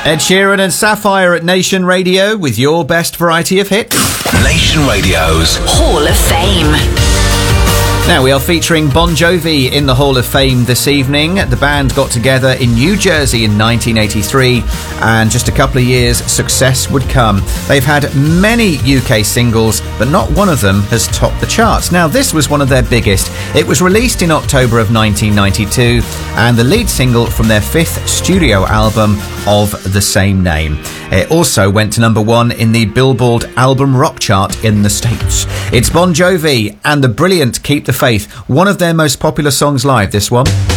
Ed Sheeran and Sapphire at Nation Radio with your best variety of hits. Nation Radio's Hall of Fame. Now, we are featuring Bon Jovi in the Hall of Fame this evening. The band got together in New Jersey in 1983, and just a couple of years, success would come. They've had many UK singles, but not one of them has topped the charts. Now, this was one of their biggest. It was released in October of 1992, and the lead single from their fifth studio album of the same name. It also went to number one in the Billboard Album Rock Chart in the States. It's Bon Jovi and the brilliant Keep the Faith, one of their most popular songs live, this one.